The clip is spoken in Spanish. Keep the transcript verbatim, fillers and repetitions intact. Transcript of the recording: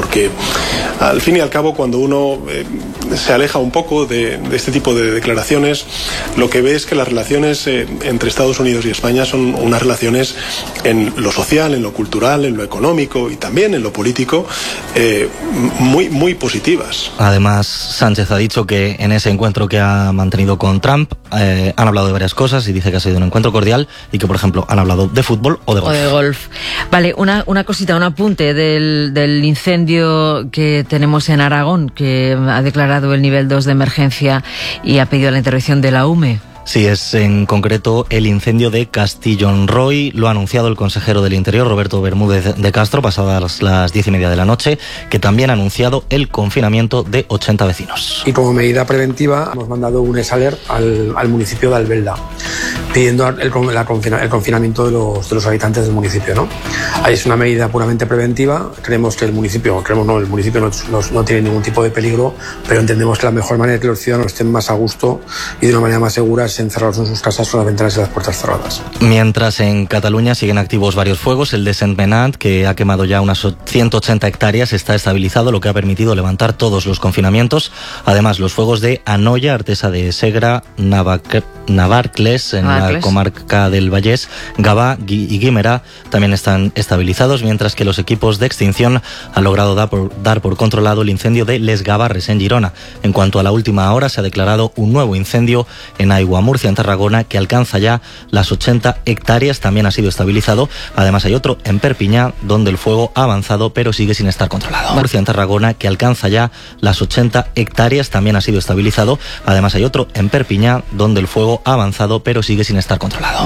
porque al fin y al cabo cuando uno eh, se aleja un poco de, de este tipo de declaraciones, lo que ve es que las relaciones eh, entre Estados Unidos y España son unas relaciones en lo social, en lo cultural, en lo económico y también en lo político eh, muy, muy positivas. Además, Sánchez ha dicho que en ese encuentro que ha mantenido con Trump eh, han hablado de varias cosas y dice que ha sido un encuentro cordial y que, por ejemplo, han hablado de fútbol o de golf. O de golf. Vale, una, una cosita, un apunte del, del incendio que tenemos en Aragón, que ha declarado el nivel dos de emergencia y ha pedido la intervención de la U M E. Sí, es en concreto el incendio de Castillon-Roy. Lo ha anunciado el consejero del Interior, Roberto Bermúdez de Castro, pasadas las diez y media de la noche, que también ha anunciado el confinamiento de ochenta vecinos. Y como medida preventiva hemos mandado un ex-alert al, al municipio de Albelda, pidiendo el, la, el confinamiento de los, de los habitantes del municipio, ¿no? Ahí es una medida puramente preventiva. Creemos que el municipio, creemos no, el municipio no, no, no tiene ningún tipo de peligro, pero entendemos que la mejor manera de que los ciudadanos estén más a gusto y de una manera más segura es encerrados en sus casas con las ventanas y las puertas cerradas. Mientras en Cataluña siguen activos varios fuegos, el de Sentmenat, que ha quemado ya unas ciento ochenta hectáreas, está estabilizado, lo que ha permitido levantar todos los confinamientos. Además, los fuegos de Anoia, Artesa de Segre, Navac Navarcles, en Navarcles. La comarca del Vallès, Gavà y Guimerà también están estabilizados, mientras que los equipos de extinción han logrado dar por, dar por controlado el incendio de Les Gavarres, en Girona. En cuanto a la última hora, se ha declarado un nuevo incendio en Aigua Murcia, en Tarragona, que alcanza ya las ochenta hectáreas, también ha sido estabilizado. Además hay otro en Perpiñá, donde el fuego ha avanzado pero sigue sin estar controlado. Murcia, en Tarragona, que alcanza ya las ochenta hectáreas, también ha sido estabilizado. Además hay otro en Perpiñá, donde el fuego ha avanzado pero sigue sin estar controlado.